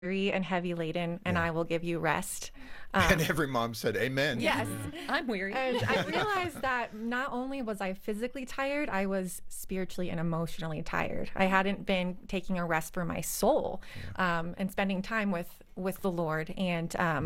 weary and heavy laden, and Yeah. I will give you rest. And every mom said, amen. Yes. I'm weary. And I realized that not only was I physically tired, I was spiritually and emotionally tired. I hadn't been taking a rest for my soul, and spending time with the Lord, and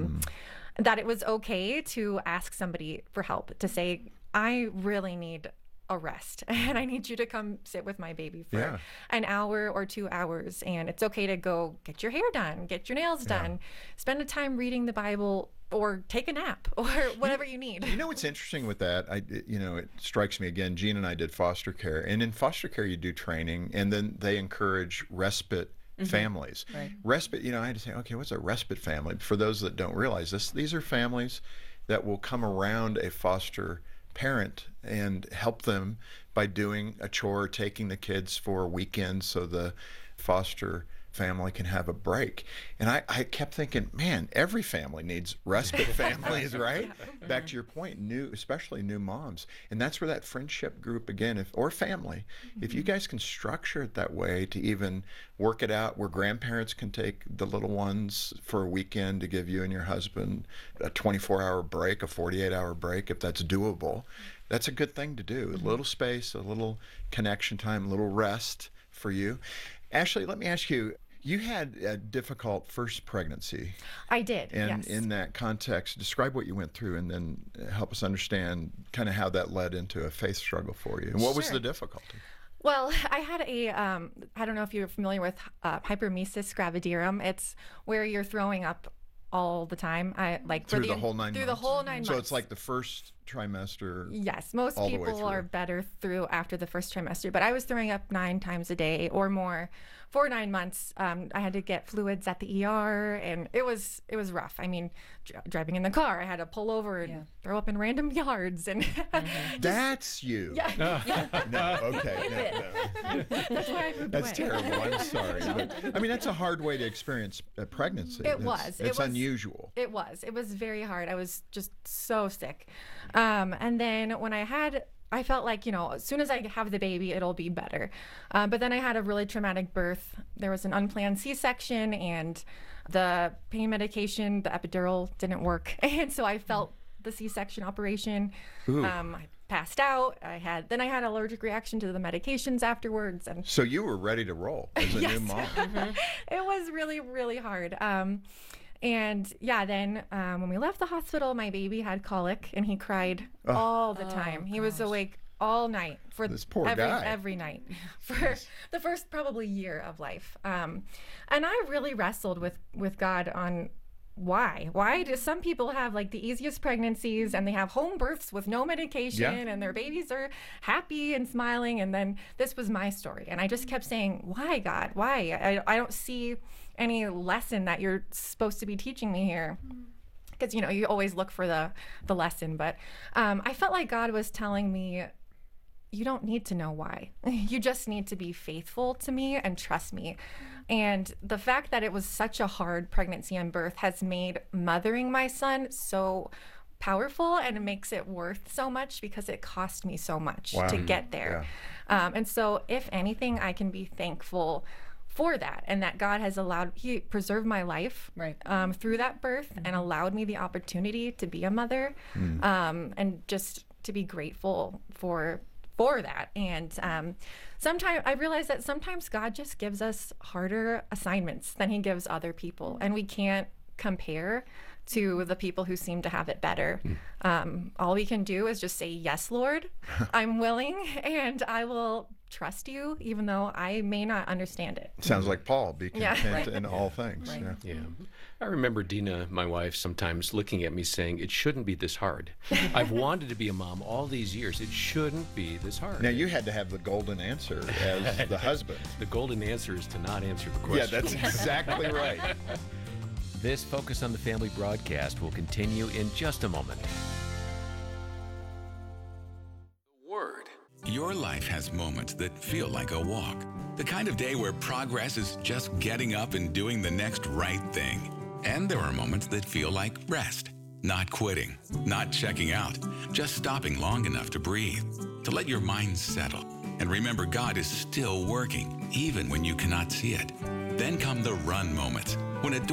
that it was okay to ask somebody for help, to say, I really need a rest and I need you to come sit with my baby for an hour or 2 hours. And it's okay to go get your hair done, get your nails done, spend a time reading the Bible, or take a nap, or whatever you need. You know what's interesting with that? It strikes me again. Gene and I did foster care, and in foster care you do training, and then they encourage respite families. Right. Respite. I had to say, okay, what's a respite family? For those that don't realize this, these are families that will come around a foster parent and help them by doing a chore, taking the kids for weekends so the foster family can have a break. And I kept thinking, man, every family needs respite families, right? Back to your point, especially new moms. And that's where that friendship group again, or family, if you guys can structure it that way to even work it out where grandparents can take the little ones for a weekend to give you and your husband a 24-hour break, a 48-hour break, if that's doable, that's a good thing to do. A little space, a little connection time, a little rest for you. Ashley, let me ask you, you had a difficult first pregnancy. I did, And yes. in that context, describe what you went through and then help us understand kind of how that led into a faith struggle for you. And what was Sure. the difficulty? Well, I had I don't know if you're familiar with hyperemesis gravidarum. It's where you're throwing up all the time. Through the whole 9 months? Through the whole 9 months. So it's like the first trimester. Yes, most all the way people are through. better through after the first trimester, but I was throwing up 9 times a day or more for 9 months. I had to get fluids at the ER, and it was rough. I mean, driving in the car, I had to pull over and throw up in random yards, and That's you. yeah, No, okay. No. that's why I moved That's away. terrible. I'm sorry. But, I mean, that's a hard way to experience a pregnancy. It was. It's unusual. It was very hard. I was just so sick. And then when I felt like, as soon as I have the baby, it'll be better. But then I had a really traumatic birth. There was an unplanned C-section, and the pain medication, the epidural, didn't work. And so I felt the C-section operation. I passed out. I had an allergic reaction to the medications afterwards. And So you were ready to roll as a new mom. it was really, really hard. And then when we left the hospital, my baby had colic, and he cried all the time. He was awake all night for This poor every, guy. every night for the first probably year of life. And I really wrestled with God on why do some people have like the easiest pregnancies and they have home births with no medication and their babies are happy and smiling, and then this was my story, and I just kept saying, why, God, why? I don't see any lesson that you're supposed to be teaching me here, because you always look for the lesson, but I felt like God was telling me, you don't need to know why. You just need to be faithful to me and trust me. And the fact that it was such a hard pregnancy and birth has made mothering my son so powerful, and it makes it worth so much because it cost me so much to get there. And so if anything, I can be thankful for that, and that God has he preserved my life through that birth and allowed me the opportunity to be a mother, and just to be grateful for that. And sometimes I realize that sometimes God just gives us harder assignments than he gives other people, and we can't compare to the people who seem to have it better. All we can do is just say, yes, Lord, I'm willing, and I will trust you, even though I may not understand it. Sounds like Paul, be content in all things. Right. Yeah. Yeah. I remember Dina, my wife, sometimes looking at me saying, it shouldn't be this hard. I've wanted to be a mom all these years. It shouldn't be this hard. Now, you had to have the golden answer as the husband. The golden answer is to not answer the Yeah, question. that's exactly right. This Focus on the Family broadcast will continue in just a moment. Word. Your life has moments that feel like a walk. The kind of day where progress is just getting up and doing the next right thing. And there are moments that feel like rest. Not quitting, not checking out, just stopping long enough to breathe, to let your mind settle. And remember, God is still working, even when you cannot see it. Then come the run moments, When a